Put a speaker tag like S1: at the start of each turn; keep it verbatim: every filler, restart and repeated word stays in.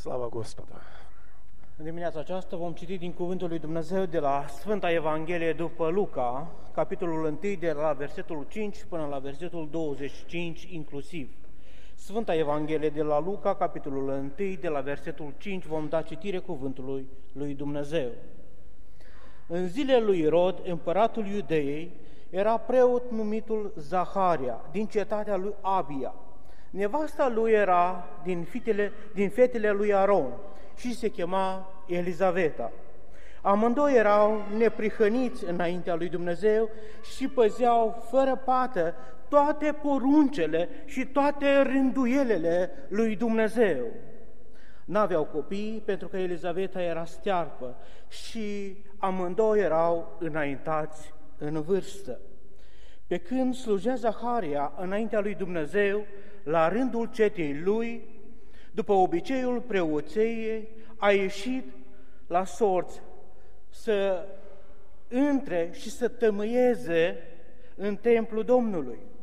S1: Slava Gospodu!
S2: În dimineața aceasta vom citi din Cuvântul lui Dumnezeu de la Sfânta Evanghelie după Luca, capitolul unu, de la versetul cinci până la versetul douăzeci și cinci inclusiv. Sfânta Evanghelie de la Luca, capitolul unu, de la versetul cinci, vom da citire Cuvântului lui Dumnezeu. În zilele lui Irod, împăratul Iudeei, era preot numitul Zaharia, din cetatea lui Abia. Nevasta lui era din fetele, din fetele lui Aron și se chema Elizaveta. Amândoi erau neprihăniți înaintea lui Dumnezeu și păzeau fără pată toate poruncele și toate rânduielele lui Dumnezeu. N-aveau copii pentru că Elizaveta era stearpă și amândoi erau înaintați în vârstă. Pe când slujea Zaharia înaintea lui Dumnezeu, la rândul cetei lui, după obiceiul preoțeiei, a ieșit la sorți să intre și să tămâieze în templul Domnului.